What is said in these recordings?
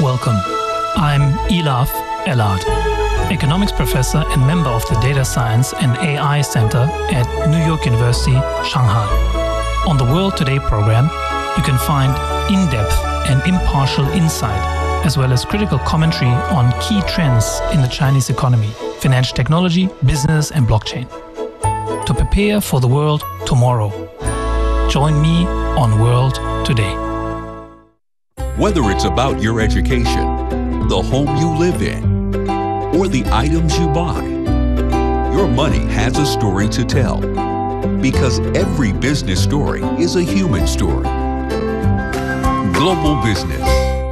Welcome. I'm Elaf Elad, economics professor and member of the Data Science and AI Center at New York University, Shanghai. On the World Today program, you can find in-depth and impartial insight, as well as critical commentary on key trends in the Chinese economy, financial technology, business, and blockchain. To prepare for the world tomorrow, join me on World Today. Whether it's about your education, the home you live in, or the items you buy, your money has a story to tell. Because every business story is a human story. Global Business.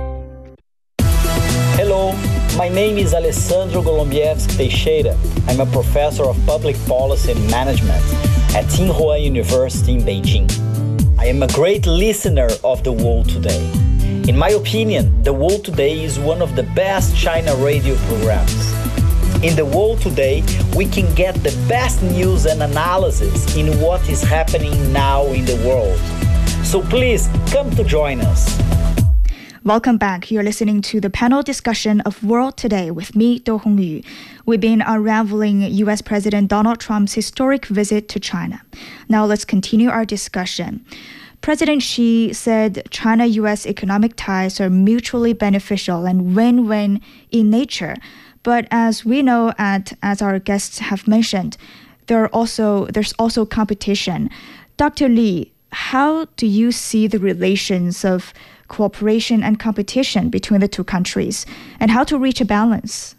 Hello, my name is Alessandro Golombieski Teixeira. I'm a professor of public policy and management at Tsinghua University in Beijing. I am a great listener of The World Today. In my opinion, The World Today is one of the best China radio programs. In The World Today, we can get the best news and analysis in what is happening now in the world. So please come to join us. Welcome back. You're listening to the panel discussion of World Today with me, Do Hongyu. We've been unraveling U.S. President Donald Trump's historic visit to China. Now let's continue our discussion. President Xi said China-U.S. economic ties are mutually beneficial and win-win in nature. But as we know, as our guests have mentioned, there's also competition. Dr. Li, how do you see the relations of cooperation and competition between the two countries, and how to reach a balance?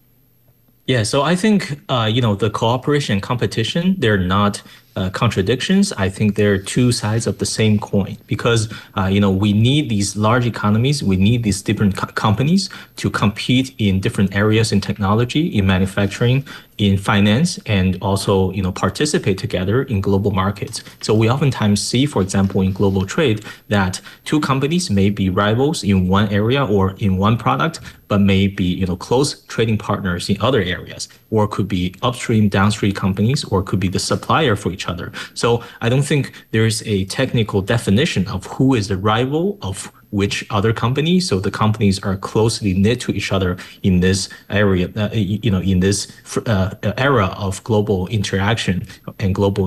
Yeah, so I think, the cooperation and competition, they're not contradictions. I think they're two sides of the same coin because, we need these large economies. We need these different companies to compete in different areas in technology, in manufacturing, in finance, and also, participate together in global markets. So we oftentimes see, for example, in global trade, that two companies may be rivals in one area or in one product, but may be, close trading partners in other areas, or could be upstream, downstream companies, or could be the supplier for each other. So I don't think there's a technical definition of who is the rival of which other company. So the companies are closely knit to each other in this area, in this era of global interaction and global,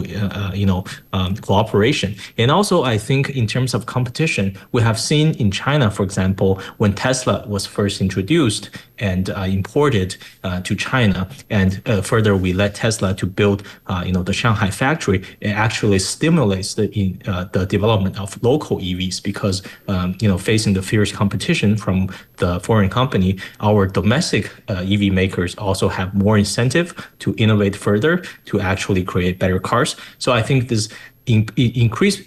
cooperation. And also, I think in terms of competition, we have seen in China, for example, when Tesla was first introduced and imported to China, and further we let Tesla to build, the Shanghai factory. It actually stimulates the development of local EVs because, facing the fierce competition from the foreign company, our domestic EV makers also have more incentive to innovate further to actually create better cars. So I think this increase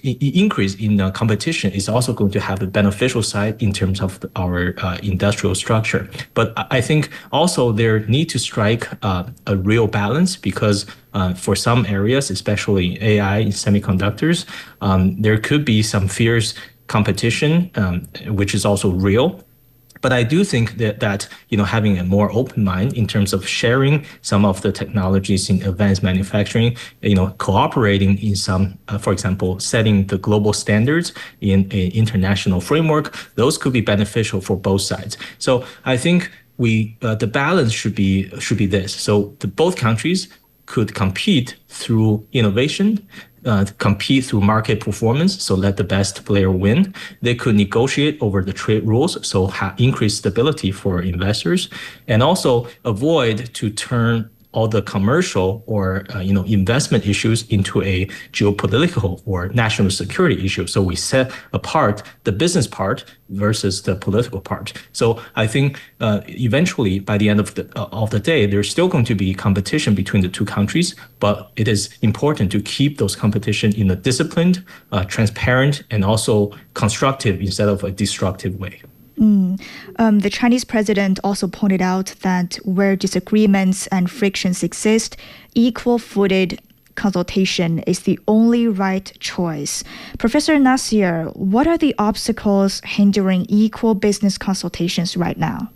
in competition is also going to have a beneficial side in terms of our industrial structure. But I think also there need to strike a real balance because for some areas, especially AI in semiconductors, there could be some fierce competition, which is also real. But I do think that having a more open mind in terms of sharing some of the technologies in advanced manufacturing, cooperating in some, for example, setting the global standards in an international framework, those could be beneficial for both sides. So I think the balance should be this. So both countries could compete through innovation, compete through market performance, so let the best player win. They could negotiate over the trade rules, so increase stability for investors, and also avoid to turn all the commercial or investment issues into a geopolitical or national security issue. So we set apart the business part versus the political part. So I think eventually, by the end of the day, there's still going to be competition between the two countries, but it is important to keep those competition in a disciplined, transparent, and also constructive instead of a destructive way. The Chinese president also pointed out that where disagreements and frictions exist, equal-footed consultation is the only right choice. Professor Nasir, what are the obstacles hindering equal business consultations right now?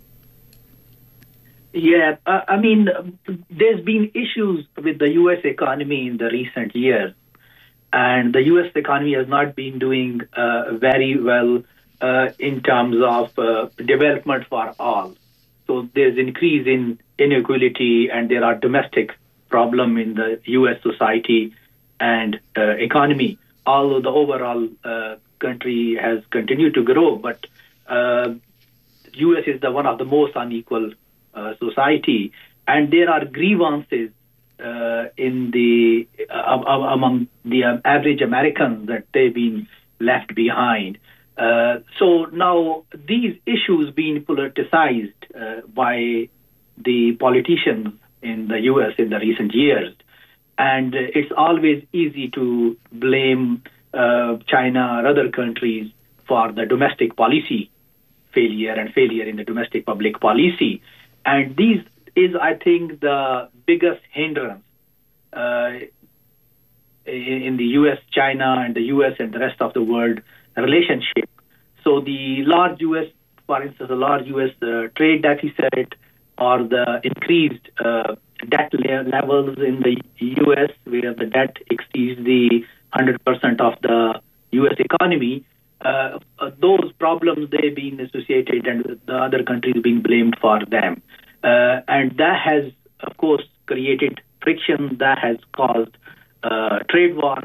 Yeah, there's been issues with the U.S. economy in the recent years, and the U.S. economy has not been doing very well in terms of development for all. So there's increase in inequality, and there are domestic problems in the U.S. society and economy. Although the overall country has continued to grow, but U.S. is one of the most unequal society, and there are grievances among the average Americans that they've been left behind. So now these issues being politicized by the politicians in the U.S. in the recent years, and it's always easy to blame China or other countries for the domestic policy failure and failure in the domestic public policy. And this is, I think, the biggest hindrance in the U.S.-China and the U.S. and the rest of the world relationship. So the large U.S., for instance, the large U.S. Trade deficit or the increased debt levels in the U.S., where the debt exceeds the 100% of the U.S. economy, those problems, they've been associated and the other countries being blamed for them. And that has, of course, created friction, that has caused trade war.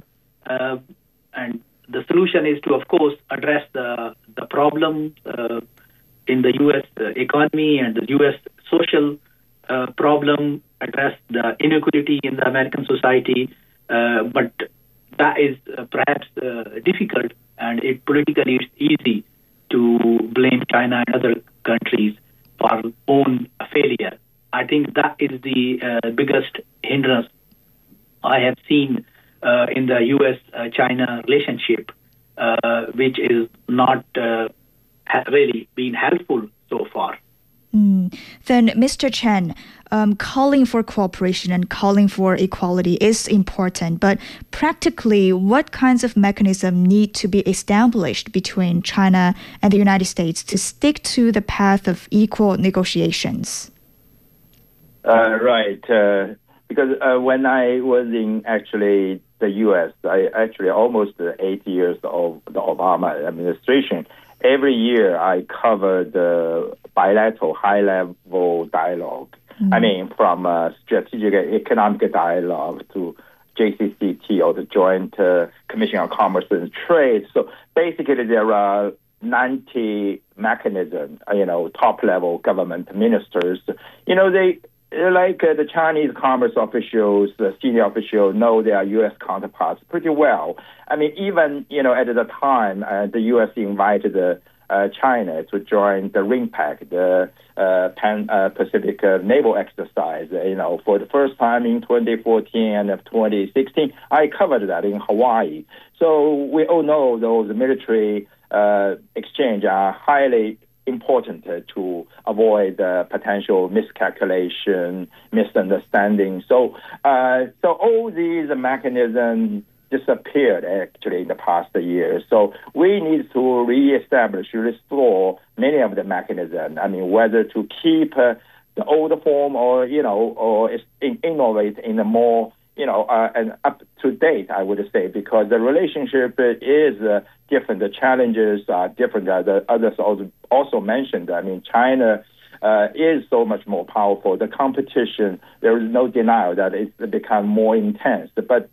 And the solution is to, of course, address the problem in the U.S. economy and the U.S. social problem, address the inequality in the American society. But that is perhaps difficult, and politically it's easy to blame China and other countries for own failure. I think that is the biggest hindrance I have seen in the U.S.-China relationship, which is not really been helpful so far. Then, Mr. Chen, calling for cooperation and calling for equality is important, but practically, what kinds of mechanisms need to be established between China and the United States to stick to the path of equal negotiations? Right. Because when I was in actually the U.S., I actually almost 8 years of the Obama administration. Every year I covered the bilateral high-level dialogue. I mean, from strategic economic dialogue to JCCT, or the Joint Commission on Commerce and Trade. So basically there are 90 mechanisms, top-level government ministers. They like the Chinese commerce officials, the senior officials, know their U.S. counterparts pretty well. I mean, even, at the time, the U.S. invited China to join the RIMPAC, the Pan-Pacific Naval Exercise, for the first time in 2014 and 2016. I covered that in Hawaii. So we all know those military exchange are highly important to avoid potential miscalculation, misunderstanding. So all these mechanisms disappeared actually in the past year. So we need to reestablish, restore many of the mechanisms. I mean, whether to keep the old form or innovate in a more and up to date, I would say, because the relationship is different. The challenges are different. Others also mentioned. I mean, China is so much more powerful. The competition, there is no denial that it's become more intense. But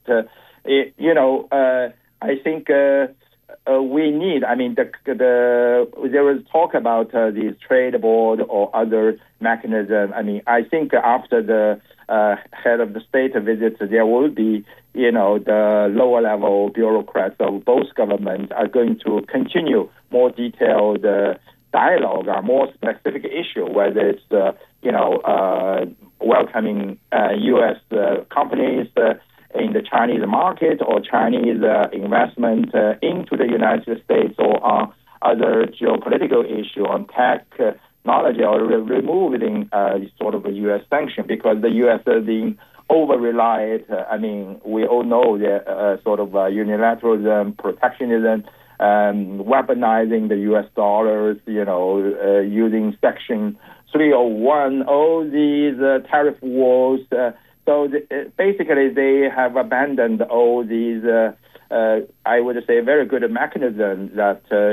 I think we need. I mean, there was talk about these trade board or other mechanism. I mean, I think after the head of the state visit, there will be, the lower level bureaucrats of both governments are going to continue more detailed dialogue on more specific issue, whether it's, welcoming U.S. companies in the Chinese market or Chinese investment into the United States, or on other geopolitical issue on technology, or removing sort of a U.S. sanction, because the U.S. is being over-relied. I mean, we all know the sort of unilateralism, protectionism, weaponizing the U.S. dollars, using Section 301, all these tariff wars. So basically, they have abandoned all these, I would say, very good mechanisms that